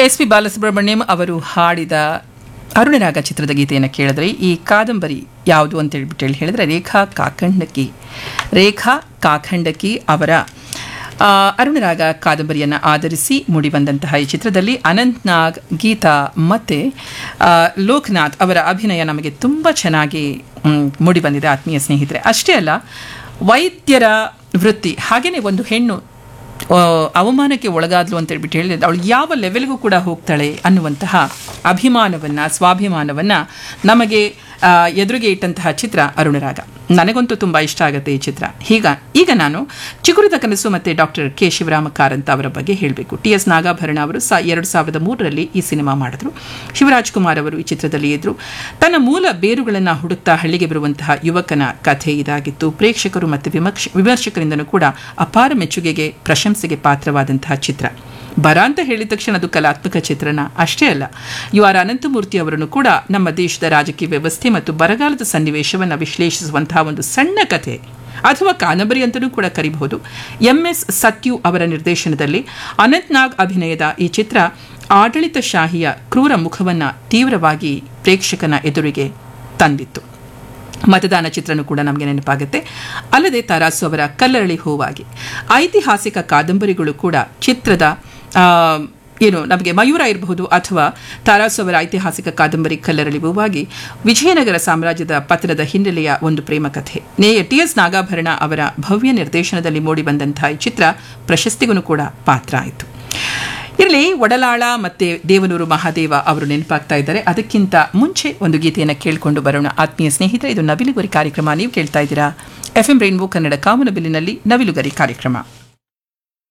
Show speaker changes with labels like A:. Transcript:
A: SP. Balasubrahmanyam ಅವರು ಹಾಡಿದ ಅರುಣರಾಗ ಚಿತ್ರದ ಗೀತೆಯನ್ನು ಕೇಳಿದ್ರೆ ಈ ಕಾದಂಬರಿ ಯಾವುದು ಅಂತ ಹೇಳಿದ್ರೆ ರೇಖಾ ಕಾಖಂಡಕಿ ಅವರ ಅರುಣರಾಗ ಕಾದಂಬರಿಯನ್ನು ಆಧರಿಸಿ ಮೂಡಿಬಂದಂತಹ ಈ ಚಿತ್ರದಲ್ಲಿ ಅನಂತ್ ನಾಗ್, ಗೀತಾ ಮತ್ತು ಲೋಕನಾಥ್ ಅವರ ಅಭಿನಯ ನಮಗೆ ತುಂಬ ಚೆನ್ನಾಗಿ ಮೂಡಿಬಂದಿದೆ ಆತ್ಮೀಯ ಸ್ನೇಹಿತರೆ. ಅಷ್ಟೇ ಅಲ್ಲ, ವೈದ್ಯರ ವೃತ್ತಿ ಹಾಗೆಯೇ ಒಂದು ಹೆಣ್ಣು ಅವಮಾನಕ್ಕೆ ಒಳಗಾದ್ಲು ಅಂತ ಹೇಳ್ಬಿಟ್ಟು ಹೇಳಿದ್ರೆ ಅವಳು ಯಾವ ಲೆವೆಲ್ಗೂ ಕೂಡ ಹೋಗ್ತಾಳೆ ಅನ್ನುವಂತಹ ಅಭಿಮಾನವನ್ನು, ಸ್ವಾಭಿಮಾನವನ್ನು ನಮಗೆ ಎದುರಿಗೆ ಇಟ್ಟಂತಹ ಚಿತ್ರ ಅರುಣರಾಗ. ನನಗಂತೂ ತುಂಬ ಇಷ್ಟ ಆಗುತ್ತೆ ಈ ಚಿತ್ರ. ಈಗ ನಾನು ಚಿಗುರಿದ ಕನಸು ಮತ್ತು ಡಾಕ್ಟರ್ ಕೆ ಶಿವರಾಮ ಕಾರಂತ ಅವರ ಬಗ್ಗೆ ಹೇಳಬೇಕು. ಟಿ.ಎಸ್. ನಾಗಾಭರಣ ಅವರು 2003ರಲ್ಲಿ ಈ ಸಿನಿಮಾ ಮಾಡಿದ್ರು. ಶಿವರಾಜ್ ಕುಮಾರ್ ಅವರು ಈ ಚಿತ್ರದಲ್ಲಿ ಇದ್ರು. ತನ್ನ ಮೂಲ ಬೇರುಗಳನ್ನು ಹುಡುಕ್ತಾ ಹಳ್ಳಿಗೆ ಬರುವಂತಹ ಯುವಕನ ಕಥೆ ಇದಾಗಿತ್ತು. ಪ್ರೇಕ್ಷಕರು ಮತ್ತು ವಿಮರ್ಶಕರಿಂದನೂ ಕೂಡ ಅಪಾರ ಮೆಚ್ಚುಗೆಗೆ, ಪ್ರಶಂಸೆಗೆ ಪಾತ್ರವಾದಂತಹ ಚಿತ್ರ. ಬರ ಅಂತ ಹೇಳಿದ ತಕ್ಷಣ ಅದು ಕಲಾತ್ಮಕ ಚಿತ್ರಣ ಅಷ್ಟೇ ಅಲ್ಲ, ಯು.ಆರ್. ಅನಂತಮೂರ್ತಿ ಅವರನ್ನು ಕೂಡ ನಮ್ಮ ದೇಶದ ರಾಜಕೀಯ ವ್ಯವಸ್ಥೆ ಮತ್ತು ಬರಗಾಲದ ಸನ್ನಿವೇಶವನ್ನು ವಿಶ್ಲೇಷಿಸುವಂತಹ ಒಂದು ಸಣ್ಣ ಕಥೆ ಅಥವಾ ಕಾದಂಬರಿ ಅಂತಲೂ ಕೂಡ ಕರೀಬಹುದು. ಎಂ.ಎಸ್. ಸತ್ಯು ಅವರ ನಿರ್ದೇಶನದಲ್ಲಿ ಅನಂತ್ ನಾಗ್ ಅಭಿನಯದ ಈ ಚಿತ್ರ ಆಡಳಿತಶಾಹಿಯ ಕ್ರೂರ ಮುಖವನ್ನು ತೀವ್ರವಾಗಿ ಪ್ರೇಕ್ಷಕನ ಎದುರಿಗೆ ತಂದಿತ್ತು. ಮತದಾನ ಚಿತ್ರನೂ ಕೂಡ ನಮಗೆ ನೆನಪಾಗುತ್ತೆ. ಅಲ್ಲದೆ ತರಾಸು ಅವರ ಕಲ್ಲರಳಿ ಹೂವಾಗಿ ಐತಿಹಾಸಿಕ ಕಾದಂಬರಿಗಳು ಕೂಡ ಚಿತ್ರದ ನಮಗೆ ಮಯೂರ ಇರಬಹುದು ಅಥವಾ ತಾರಾಸು ಅವರ ಐತಿಹಾಸಿಕ ಕಾದಂಬರಿ ಕಲ್ಲರಳಿ ಹೂವಾಗಿ ವಿಜಯನಗರ ಸಾಮ್ರಾಜ್ಯದ ಪತನದ ಹಿನ್ನೆಲೆಯ ಒಂದು ಪ್ರೇಮ ಕಥೆ. ಟಿ.ಎಸ್. ನಾಗಾಭರಣ ಅವರ ಭವ್ಯ ನಿರ್ದೇಶನದಲ್ಲಿ ಮೂಡಿಬಂದಂತಹ ಈ ಚಿತ್ರ ಪ್ರಶಸ್ತಿಗೂ ಕೂಡ ಪಾತ್ರ ಆಯಿತು. ಇರಲಿ, ಒಡಲಾಳ ಮತ್ತು ದೇವನೂರು ಮಹಾದೇವ ಅವರು ನೆನಪಾಗ್ತಾ ಇದ್ದಾರೆ. ಅದಕ್ಕಿಂತ ಮುಂಚೆ ಒಂದು ಗೀತೆಯನ್ನು ಕೇಳಿಕೊಂಡು ಬರೋಣ ಆತ್ಮೀಯ ಸ್ನೇಹಿತರೆ. ಇದು ನವಿಲುಗರಿ ಕಾರ್ಯಕ್ರಮ. ನೀವು ಕೇಳ್ತಾ ಇದ್ದೀರಾ FM ರೈನ್ಬೋ ಕನ್ನಡ ಕಾಮನಬಿಲ್ಲಿನಲ್ಲಿ ನವಿಲುಗರಿ ಕಾರ್ಯಕ್ರಮ.